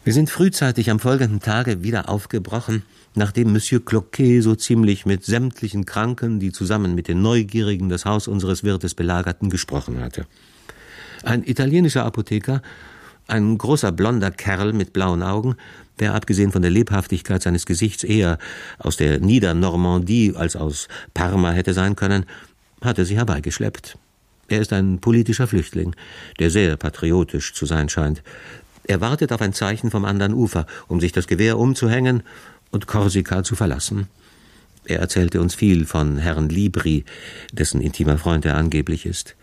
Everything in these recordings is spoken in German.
Wir sind frühzeitig am folgenden Tage wieder aufgebrochen, nachdem Monsieur Cloquet so ziemlich mit sämtlichen Kranken, die zusammen mit den Neugierigen das Haus unseres Wirtes belagerten, gesprochen hatte. Ein italienischer Apotheker, ein großer blonder Kerl mit blauen Augen, der abgesehen von der Lebhaftigkeit seines Gesichts eher aus der Niedernormandie als aus Parma hätte sein können, hatte sie herbeigeschleppt. Er ist ein politischer Flüchtling, der sehr patriotisch zu sein scheint. Er wartet auf ein Zeichen vom anderen Ufer, um sich das Gewehr umzuhängen und Korsika zu verlassen. Er erzählte uns viel von Herrn Libri, dessen intimer Freund er angeblich ist.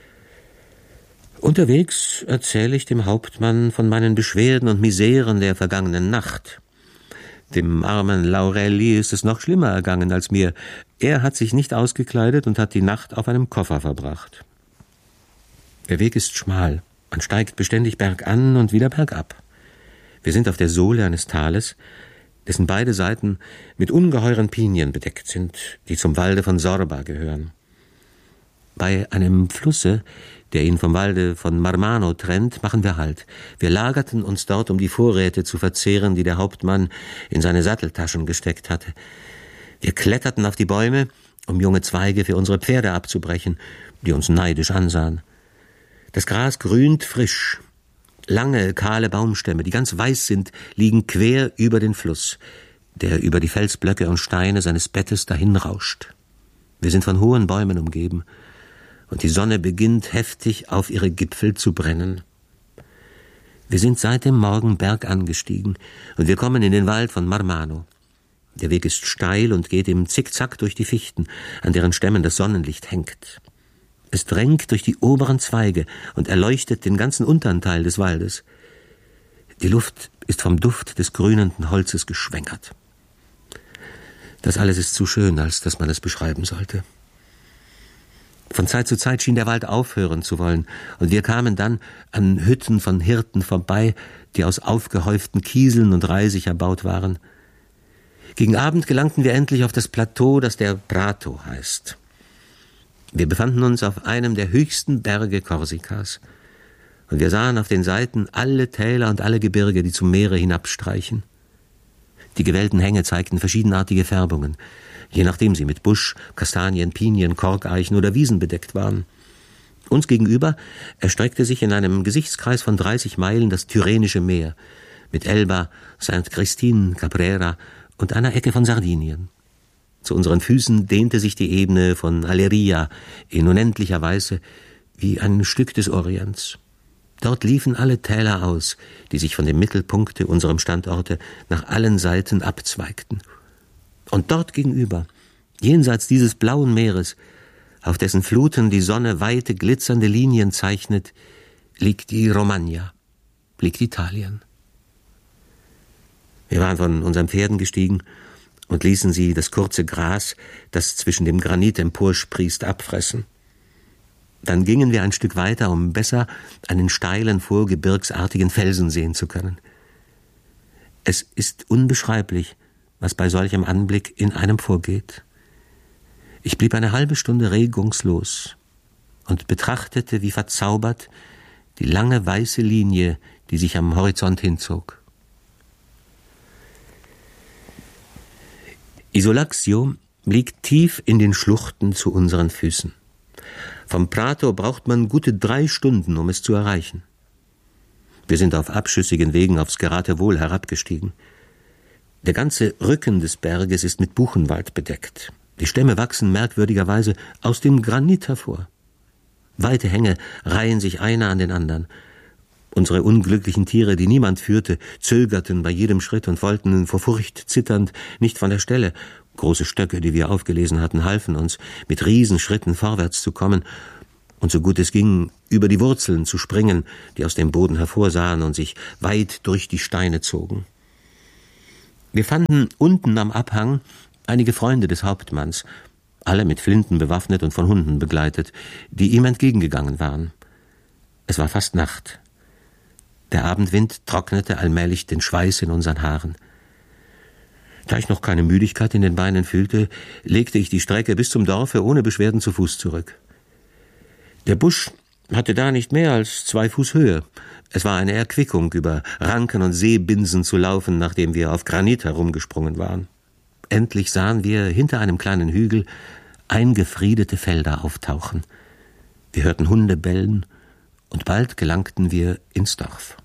Unterwegs erzähle ich dem Hauptmann von meinen Beschwerden und Miseren der vergangenen Nacht. Dem armen Laurelli ist es noch schlimmer ergangen als mir. Er hat sich nicht ausgekleidet und hat die Nacht auf einem Koffer verbracht. Der Weg ist schmal. Man steigt beständig bergan und wieder bergab. Wir sind auf der Sohle eines Tales, dessen beide Seiten mit ungeheuren Pinien bedeckt sind, die zum Walde von Sorba gehören. Bei einem Flusse, der ihn vom Walde von Marmano trennt, machen wir Halt. Wir lagerten uns dort, um die Vorräte zu verzehren, die der Hauptmann in seine Satteltaschen gesteckt hatte. Wir kletterten auf die Bäume, um junge Zweige für unsere Pferde abzubrechen, die uns neidisch ansahen. Das Gras grünt frisch. Lange, kahle Baumstämme, die ganz weiß sind, liegen quer über den Fluss, der über die Felsblöcke und Steine seines Bettes dahinrauscht. Wir sind von hohen Bäumen umgeben, und die Sonne beginnt heftig auf ihre Gipfel zu brennen. Wir sind seit dem Morgen bergan gestiegen, und wir kommen in den Wald von Marmano. Der Weg ist steil und geht im Zickzack durch die Fichten, an deren Stämmen das Sonnenlicht hängt. Es drängt durch die oberen Zweige und erleuchtet den ganzen unteren Teil des Waldes. Die Luft ist vom Duft des grünenden Holzes geschwängert. Das alles ist zu schön, als dass man es beschreiben sollte. Von Zeit zu Zeit schien der Wald aufhören zu wollen, und wir kamen dann an Hütten von Hirten vorbei, die aus aufgehäuften Kieseln und Reisig erbaut waren. Gegen Abend gelangten wir endlich auf das Plateau, das der Prato heißt. Wir befanden uns auf einem der höchsten Berge Korsikas, und wir sahen auf den Seiten alle Täler und alle Gebirge, die zum Meere hinabstreichen. Die gewellten Hänge zeigten verschiedenartige Färbungen, je nachdem sie mit Busch, Kastanien, Pinien, Korkeichen oder Wiesen bedeckt waren. Uns gegenüber erstreckte sich in einem Gesichtskreis von 30 Meilen das Tyrrhenische Meer, mit Elba, St. Christine, Caprera und einer Ecke von Sardinien. Zu unseren Füßen dehnte sich die Ebene von Aleria in unendlicher Weise wie ein Stück des Orients. Dort liefen alle Täler aus, die sich von dem Mittelpunkte unserem Standorte nach allen Seiten abzweigten. Und dort gegenüber, jenseits dieses blauen Meeres, auf dessen Fluten die Sonne weite, glitzernde Linien zeichnet, liegt die Romagna, liegt Italien. Wir waren von unseren Pferden gestiegen und ließen sie das kurze Gras, das zwischen dem Granit emporsprießt, abfressen. Dann gingen wir ein Stück weiter, um besser einen steilen, vorgebirgsartigen Felsen sehen zu können. Es ist unbeschreiblich, was bei solchem Anblick in einem vorgeht. Ich blieb eine halbe Stunde regungslos und betrachtete wie verzaubert die lange weiße Linie, die sich am Horizont hinzog. Isolazio liegt tief in den Schluchten zu unseren Füßen. Vom Prato braucht man gute 3 Stunden, um es zu erreichen. Wir sind auf abschüssigen Wegen aufs Geratewohl herabgestiegen. Der ganze Rücken des Berges ist mit Buchenwald bedeckt. Die Stämme wachsen merkwürdigerweise aus dem Granit hervor. Weite Hänge reihen sich einer an den anderen. Unsere unglücklichen Tiere, die niemand führte, zögerten bei jedem Schritt und wollten vor Furcht zitternd nicht von der Stelle. Große Stöcke, die wir aufgelesen hatten, halfen uns, mit Riesenschritten vorwärts zu kommen und so gut es ging, über die Wurzeln zu springen, die aus dem Boden hervorsahen und sich weit durch die Steine zogen. Wir fanden unten am Abhang einige Freunde des Hauptmanns, alle mit Flinten bewaffnet und von Hunden begleitet, die ihm entgegengegangen waren. Es war fast Nacht. Der Abendwind trocknete allmählich den Schweiß in unseren Haaren. Da ich noch keine Müdigkeit in den Beinen fühlte, legte ich die Strecke bis zum Dorfe ohne Beschwerden zu Fuß zurück. Der Busch hatte da nicht mehr als 2 Fuß Höhe. Es war eine Erquickung, über Ranken und Seebinsen zu laufen, nachdem wir auf Granit herumgesprungen waren. Endlich sahen wir hinter einem kleinen Hügel eingefriedete Felder auftauchen. Wir hörten Hunde bellen und bald gelangten wir ins Dorf.